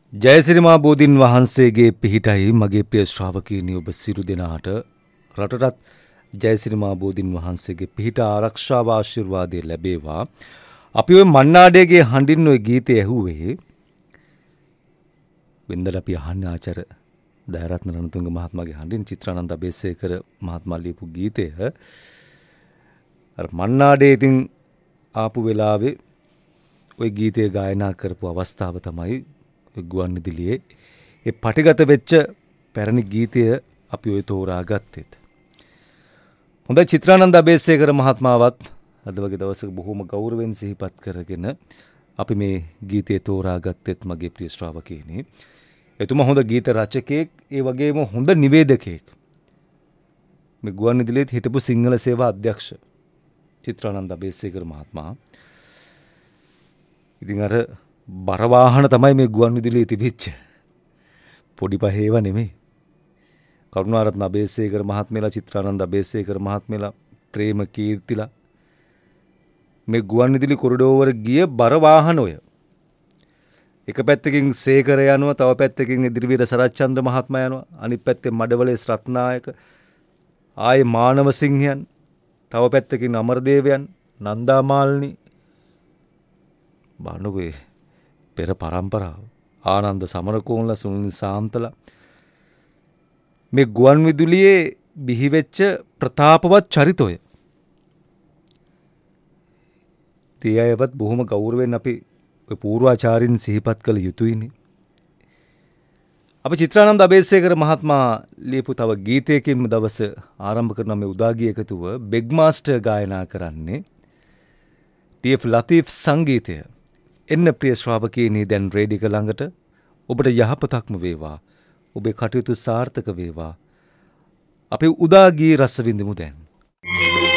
ජයසිරි මා බෝධින් වහන්සේගේ පිහිටයි මගේ ප්‍රිය ශ්‍රාවකීනි ඔබ සිරු දෙනාට රටටත් ජයසිරි මා බෝධින් වහන්සේගේ පිහිට ආරක්ෂාව ආශිර්වාදය ලැබේවා. අපි ඔය මන්නාඩේගේ හඬින් ඔය ගීතය ඇහුවේ වෙන්දට අපි අහන්නේ ආචාර්ය දයරත්න රණතුංග මහත්මයාගේ හඬින් චිත්‍රානන්ද අබේසේකර මහත්මයා ලියපු ගීතය. අර මන්නාඩේ ඉතින් ආපු වෙලාවේ ඔය ගීතය ගායනා කරපු අවස්ථාව තමයි ගුවන් විදුලියේ ඒ පටිගත වෙච්ච පැරණි ගීතය අපි ඔය තෝරා ගත්තෙත්. හොඳයි චිත්‍රානන්ද අබේසේකර මහත්මයාවත් අද වගේ දවසක බොහොම ගෞරවයෙන් සිහිපත් කරගෙන අපි මේ ගීතය තෝරා ගත්තෙත් මගේ ප්‍රිය ශ්‍රාවකයනි. එතුමා හොඳ ගීත රචකයෙක්, ඒ වගේම හොඳ නිවේදකයෙක්. මේ ගුවන් විදුලියේ හිටපු සිංහල සේවා අධ්‍යක්ෂ චිත්‍රානන්ද අබේසේකර මහත්මයා. ඉතින් අර බර වාහන තමයි මේ ගුවන් විදුලියේ තිබිච්ච. පොඩි පහේව නෙමෙයි. කරුණාරත්න අබේසේකර මහත්මයාලා, චිත්‍රානන්ද අබේසේකර මහත්මයාලා, ප්‍රේම කීර්තිලා මේ ගුවන් විදුලි කොරිඩෝවර ගිය බර වාහන ඔය. එක පැත්තකින් සේකර යනවා, තව පැත්තකින් ඉදිරිවීර සරච්චන්ද්‍ර මහත්මයා යනවා, අනිත් පැත්තේ මඩවලේ රත්නායක, ආයේ මානවසිංහයන්, තව පැත්තකින් අමරදේවයන්, නන්දාමාල්නි, බානුගේ පෙර පරම්පරාව, ආනන්ද සමරකෝන්ලා, සුනිල් සාන්තලා, මේ ගුවන් විදුලියේ බිහිවෙච්ච ප්‍රතාපවත් චරිතය. ඒ අයවත් බොහොම ගෞරවයෙන් අපි පූර්වාචාරින් සිහිපත් කළ යුතුයිනේ. අපි චිත්‍රානන්ද අබේසේකර මහත්මයා ලියපු තව ගීතයකින් දවස ආරම්භ කරන මේ උදාගී එකතුව බෙග් මාස්ටර් ගායනා කරන්නේ ටීඑෆ් ලතීෆ් සංගීතය. එන්න ප්‍රිය ශ්‍රාවකයනි, දැන් රේඩික ළඟට ඔබට යහපතක්ම වේවා. ඔබේ කටයුතු සාර්ථක වේවා. අපි උදාගී රස විඳිමු දැන්.